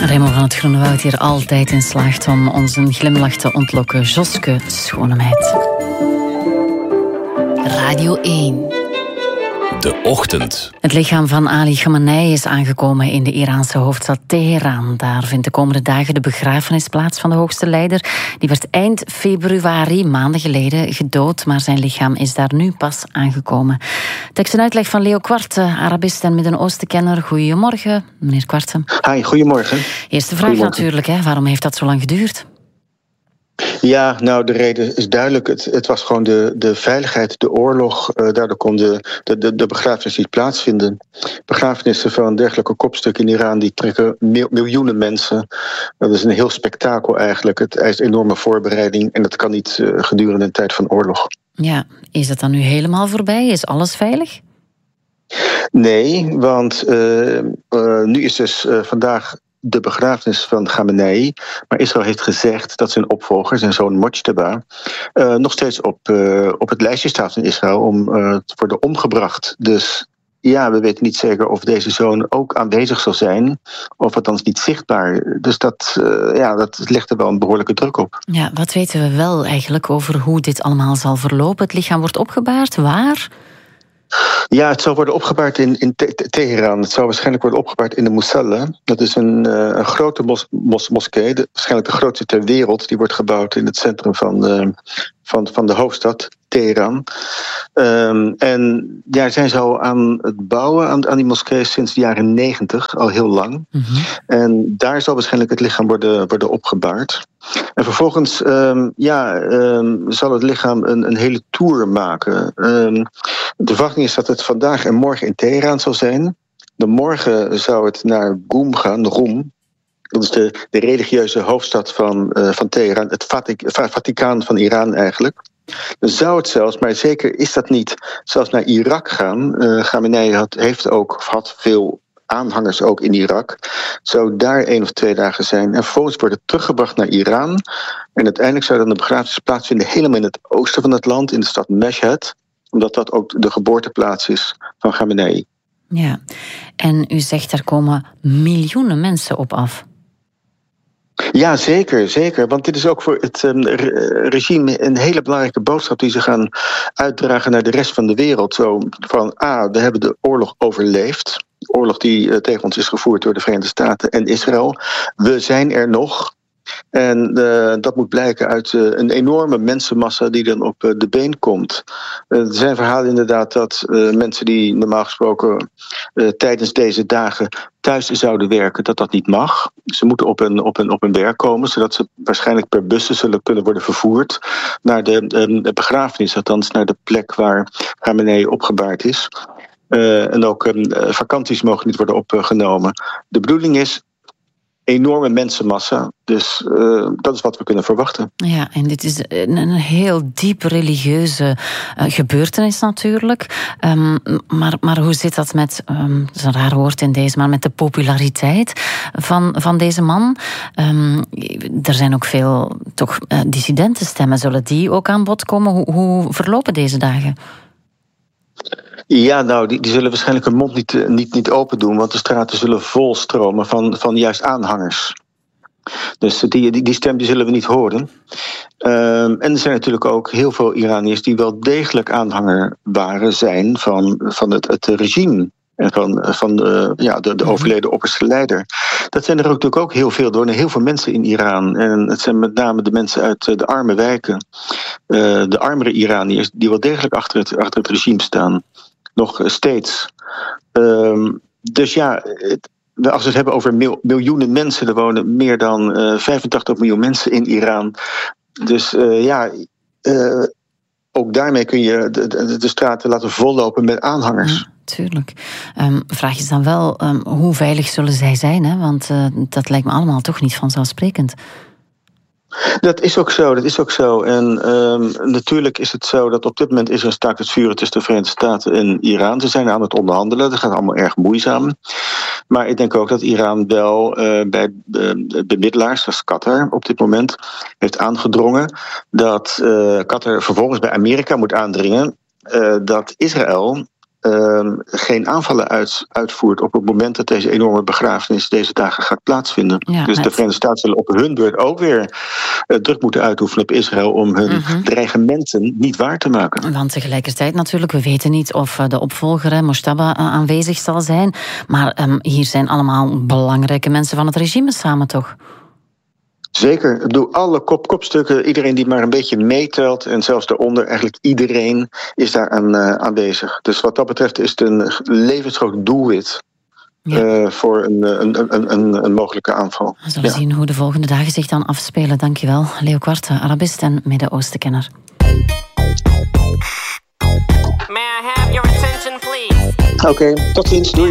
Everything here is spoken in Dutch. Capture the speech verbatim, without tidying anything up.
Raymond van het Groene Woud hier altijd in slaagt om ons een glimlach te ontlokken. Joske Schonemeid. Radio één. De ochtend. Het lichaam van Ali Khamenei is aangekomen in de Iraanse hoofdstad Teheran. Daar vindt de komende dagen de begrafenis plaats van de hoogste leider. Die werd eind februari, maanden geleden, gedood, maar zijn lichaam is daar nu pas aangekomen. Tekst en uitleg van Leo Quarte, Arabist en Midden-Oostenkenner. Goedemorgen, meneer Quarte. Hi, goedemorgen. Eerste vraag natuurlijk, hè. Waarom heeft dat zo lang geduurd? Ja, nou, de reden is duidelijk. Het, het was gewoon de, de veiligheid, de oorlog. Uh, daardoor kon de, de, de, de begrafenis niet plaatsvinden. Begrafenissen van een dergelijke kopstuk in Iran, die trekken mil, miljoenen mensen. Dat is een heel spektakel eigenlijk. Het eist enorme voorbereiding en dat kan niet uh, gedurende een tijd van oorlog. Ja, is het dan nu helemaal voorbij? Is alles veilig? Nee, want uh, uh, nu is dus uh, vandaag de begrafenis van Khamenei. Maar Israël heeft gezegd dat zijn opvolger, zijn zoon Mojtaba, uh, nog steeds op, uh, op het lijstje staat in Israël om uh, te worden omgebracht. Dus ja, we weten niet zeker of deze zoon ook aanwezig zal zijn, of althans niet zichtbaar. Dus dat, uh, ja, dat legt er wel een behoorlijke druk op. Ja, wat weten we wel eigenlijk over hoe dit allemaal zal verlopen? Het lichaam wordt opgebaard, waar? Ja, het zal worden opgebaard in, in Te- Te- Teheran. Het zal waarschijnlijk worden opgebaard in de Musalla. Dat is een, uh, een grote mos- mos- moskee, de, waarschijnlijk de grootste ter wereld. Die wordt gebouwd in het centrum van, uh, van, van de hoofdstad, Teheran. Um, en ja, zijn ze al aan het bouwen aan, aan die moskee sinds de jaren negentig, al heel lang. Mm-hmm. En daar zal waarschijnlijk het lichaam worden, worden opgebaard. En vervolgens um, ja, um, zal het lichaam een, een hele tour maken. Um, de verwachting is dat het vandaag en morgen in Teheran zal zijn. Dan morgen zou het naar Qom gaan, Rom. Dat is de, de religieuze hoofdstad van, uh, van Teheran, het Vatic- Vaticaan van Iran eigenlijk. Dan zou het zelfs, maar zeker is dat niet, zelfs naar Irak gaan. Uh, Khamenei had, heeft ook, of had veel aanhangers ook in Irak. Zou daar één of twee dagen zijn. En vervolgens wordt het teruggebracht naar Iran. En uiteindelijk zou dan de begrafenis plaatsvinden helemaal in het oosten van het land, in de stad Mashhad. Omdat dat ook de geboorteplaats is van Khamenei. Ja, en u zegt er komen miljoenen mensen op af. Ja, zeker, zeker. Want dit is ook voor het um, re- regime een hele belangrijke boodschap die ze gaan uitdragen naar de rest van de wereld. Zo van, ah, we hebben de oorlog overleefd. De oorlog die uh, tegen ons is gevoerd door de Verenigde Staten en Israël. We zijn er nog. En uh, dat moet blijken uit uh, een enorme mensenmassa die dan op uh, de been komt. Uh, er zijn verhalen inderdaad dat uh, mensen die normaal gesproken uh, tijdens deze dagen thuis zouden werken, dat dat niet mag. Ze moeten op een, op een, op een werk komen, zodat ze waarschijnlijk per bussen zullen kunnen worden vervoerd naar de, uh, de begrafenis, althans naar de plek waar Khamenei opgebaard is. Uh, en ook uh, vakanties mogen niet worden opgenomen. De bedoeling is enorme mensenmassa. Dus uh, dat is wat we kunnen verwachten. Ja, en dit is een, een heel diep religieuze uh, gebeurtenis natuurlijk. Um, maar, maar hoe zit dat met, um, dat is een raar woord in deze, maar met de populariteit van, van deze man? Um, er zijn ook veel toch uh, dissidentenstemmen. Zullen die ook aan bod komen? Hoe, hoe verlopen deze dagen? Ja, nou, die, die zullen waarschijnlijk hun mond niet, niet, niet open doen, want de straten zullen vol stromen van, van juist aanhangers. Dus die, die, die stem die zullen we niet horen. Um, en er zijn natuurlijk ook heel veel Iraniërs die wel degelijk aanhanger waren, zijn van, van het, het regime. En van, van de, ja, de, de overleden opperste leider. Dat zijn er ook natuurlijk ook heel veel. Er wonen heel veel mensen in Iran. En het zijn met name de mensen uit de arme wijken. Uh, de armere Iraniërs die wel degelijk achter het, achter het regime staan. Nog steeds. Um, dus ja, het, als we het hebben over mil, miljoenen mensen, er wonen meer dan uh, vijfentachtig miljoen mensen in Iran. Dus uh, ja, uh, ook daarmee kun je de, de, de straten laten vollopen met aanhangers. Ja, tuurlijk. Um, vraag is dan wel, um, hoe veilig zullen zij zijn? Hè? Want uh, dat lijkt me allemaal toch niet vanzelfsprekend. Dat is ook zo, dat is ook zo. En um, natuurlijk is het zo dat op dit moment is er een staakt het vuren tussen de Verenigde Staten en Iran. Ze zijn aan het onderhandelen, dat gaat allemaal erg moeizaam. Maar ik denk ook dat Iran wel uh, bij de bemiddelaars, zoals Qatar op dit moment, heeft aangedrongen dat uh, Qatar vervolgens bij Amerika moet aandringen uh, dat Israël uh, geen aanvallen uit, uitvoert op het moment dat deze enorme begrafenis deze dagen gaat plaatsvinden. Ja, dus de Verenigde Staten zullen op hun beurt ook weer uh, druk moeten uitoefenen op Israël om hun mm-hmm. dreigementen niet waar te maken. Want tegelijkertijd natuurlijk, we weten niet of de opvolger, Mojtaba, aanwezig zal zijn. Maar um, hier zijn allemaal belangrijke mensen van het regime samen, toch? Zeker. Ik bedoel, alle kop, kopstukken, iedereen die maar een beetje meetelt en zelfs daaronder, eigenlijk iedereen is daar aan, uh, aanwezig. Dus wat dat betreft is het een levensgroot doelwit. Ja. Uh, voor een, een, een, een, een mogelijke aanval. We zullen ja. zien hoe de volgende dagen zich dan afspelen. Dankjewel, Leo Quart, Arabist en Midden-Oostenkenner. May I have your attention, please? Oké, okay, tot ziens. Doei.